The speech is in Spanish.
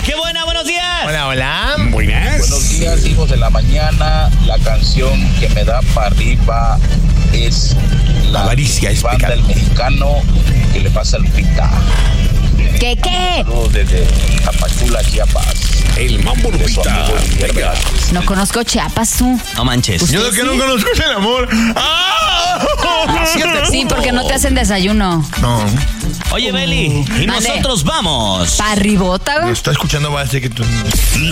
¡Qué buena! ¡Buenos días! Hola, hola. Buenas. Buenos días, hijos de la mañana. La canción que me da para arriba es la Avaricia es banda pecado. El Mexicano que le pasa al Lupita. ¿Qué? Saludos desde Tapachula, Chiapas. El Mambo De su Lupita. amigo Guillermo Venga. Velázquez. No conozco Chiapas, tú. No manches. ¿Usted Yo lo que no sí? conozco es el amor. ¡Ah! Sí, porque no te hacen desayuno. No. Oye, Beli, y Mande. nosotros vamos. ¿Pa' ribota? Me está escuchando, va a decir que tú...